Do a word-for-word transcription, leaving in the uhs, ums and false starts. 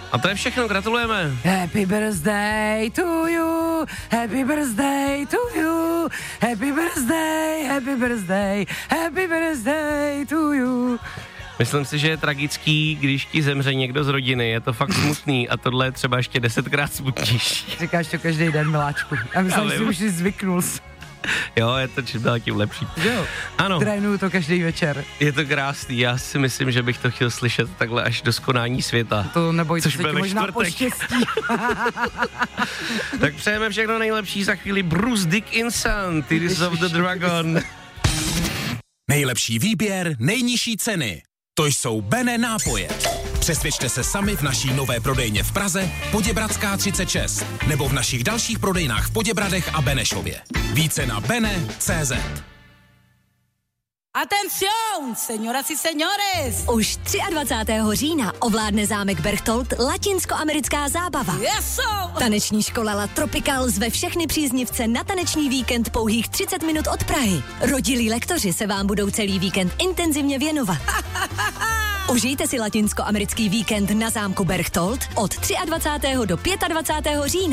A to je všechno, gratulujeme. Happy birthday to you, happy birthday to you, happy birthday, happy birthday, happy birthday to you. Myslím si, že je tragický, když ti zemře někdo z rodiny, je to fakt smutný a tohle je třeba ještě desetkrát smutnější. Říkáš to každý den, miláčku. Já myslím, že si už zvyknul. Jo, je to čím dál tím lepší. Jo, ano. Trénuju to každý večer. Je to krásný, já si myslím, že bych to chtěl slyšet takhle až do skonání světa. To nebojte, což se ti možná poštěstí. Tak přejeme všechno nejlepší za chvíli. Bruce Dickinson, Tears of the Dragon. Nejlepší výběr, nejnižší ceny. To jsou Bene nápoje. Přesvědčte se sami v naší nové prodejně v Praze, Poděbradská třicet šest, nebo v našich dalších prodejnách v Poděbradech a Benešově. Více na bene tečka cé zet. Atención, señoras y señores! Už dvacátého třetího října ovládne zámek Berchtold latinskoamerická zábava. Yes, Taneční škola La Tropical zve všechny příznivce na taneční víkend pouhých třicet minut od Prahy. Rodilí lektoři se vám budou celý víkend intenzivně věnovat. Užijte si latinskoamerický víkend na zámku Berchtold od dvacátého třetího do dvacátého pátého října.